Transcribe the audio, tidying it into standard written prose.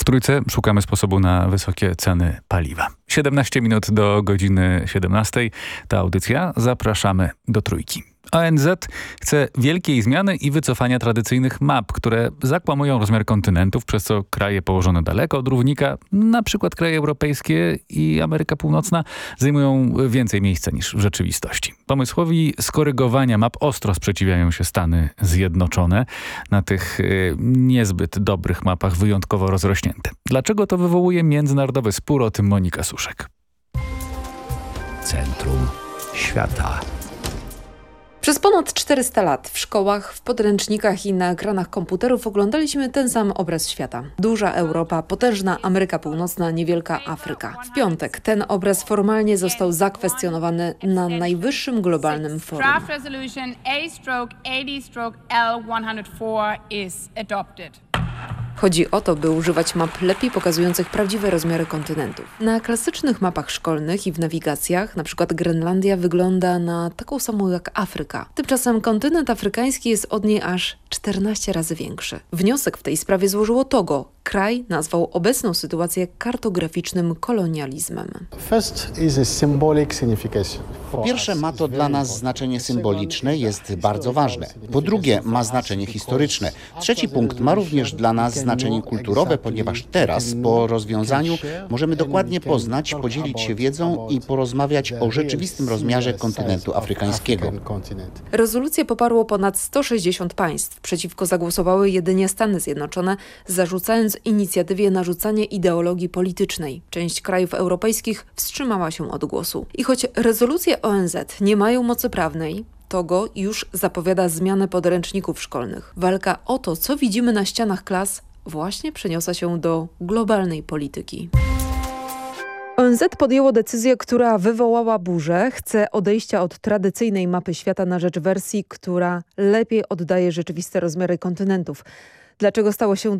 W Trójce szukamy sposobu na wysokie ceny paliwa. 17 minut do godziny 17. Ta audycja. Zapraszamy do Trójki. ONZ chce wielkiej zmiany i wycofania tradycyjnych map, które zakłamują rozmiar kontynentów, przez co kraje położone daleko od równika, na przykład kraje europejskie i Ameryka Północna, zajmują więcej miejsca niż w rzeczywistości. Pomysłowi skorygowania map ostro sprzeciwiają się Stany Zjednoczone. Na tych niezbyt dobrych mapach wyjątkowo rozrośnięte. Dlaczego to wywołuje międzynarodowy spór? O tym Monika Suszek. Centrum Świata. Przez ponad 400 lat w szkołach, w podręcznikach i na ekranach komputerów oglądaliśmy ten sam obraz świata. Duża Europa, potężna Ameryka Północna, niewielka Afryka. W piątek ten obraz formalnie został zakwestionowany na najwyższym globalnym forum. Draft resolution A/80/L104 is adopted. Chodzi o to, by używać map lepiej pokazujących prawdziwe rozmiary kontynentów. Na klasycznych mapach szkolnych i w nawigacjach, np. Grenlandia wygląda na taką samą jak Afryka. Tymczasem kontynent afrykański jest od niej aż 14 razy większy. Wniosek w tej sprawie złożyło Togo. Kraj nazwał obecną sytuację kartograficznym kolonializmem. Po pierwsze, ma to dla nas znaczenie symboliczne, jest bardzo ważne. Po drugie, ma znaczenie historyczne. Trzeci punkt ma również dla nas znaczenie kulturowe, ponieważ teraz, po rozwiązaniu, możemy dokładnie poznać, podzielić się wiedzą i porozmawiać o rzeczywistym rozmiarze kontynentu afrykańskiego. Rezolucję poparło ponad 160 państw. Przeciwko zagłosowały jedynie Stany Zjednoczone, zarzucając inicjatywie narzucanie ideologii politycznej. Część krajów europejskich wstrzymała się od głosu. I choć rezolucje ONZ nie mają mocy prawnej, Togo już zapowiada zmianę podręczników szkolnych. Walka o to, co widzimy na ścianach klas, właśnie przeniosła się do globalnej polityki. ONZ podjęło decyzję, która wywołała burzę. Chce odejścia od tradycyjnej mapy świata na rzecz wersji, która lepiej oddaje rzeczywiste rozmiary kontynentów. Dlaczego stało się